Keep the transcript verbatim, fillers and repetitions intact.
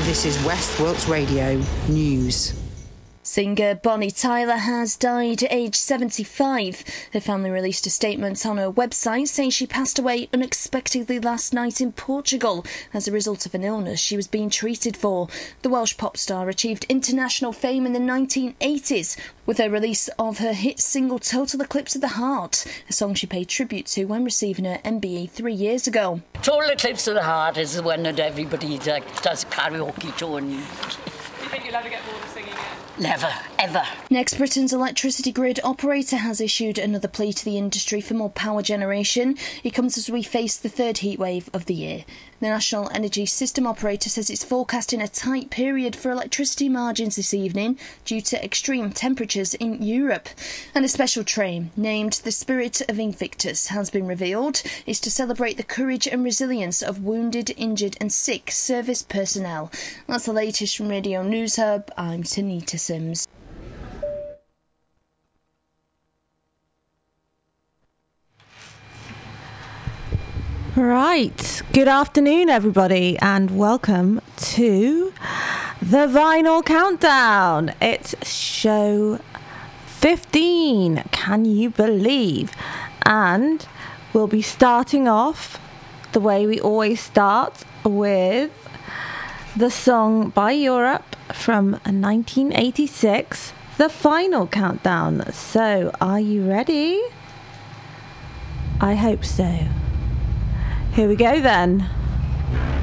This is West Wilts Radio News. Singer Bonnie Tyler has died at age seventy-five. Her family released a statement on her website saying she passed away unexpectedly last night in Portugal as a result of an illness she was being treated for. The Welsh pop star achieved international fame in the nineteen eighties with her release of her hit single Total Eclipse of the Heart, a song she paid tribute to when receiving her M B E three years ago. Total Eclipse of the Heart is the one that everybody like, does karaoke to. And... Do you think you'll ever get bored of singing it? Never, ever. Next, Britain's electricity grid operator has issued another plea to the industry for more power generation. It comes as we face the third heatwave of the year. The National Energy System Operator says it's forecasting a tight period for electricity margins this evening due to extreme temperatures in Europe. And a special train, named the Spirit of Invictus, has been revealed. It's to celebrate the courage and resilience of wounded, injured and sick service personnel. That's the latest from Radio News Hub. I'm Tanita Sims. Right, good afternoon everybody and welcome to the Vinyl Countdown. It's show fifteen, can you believe? And we'll be starting off the way we always start, with the song by Europe from nineteen eighty-six, The Final Countdown. So, are you ready? I hope so. Here we go then.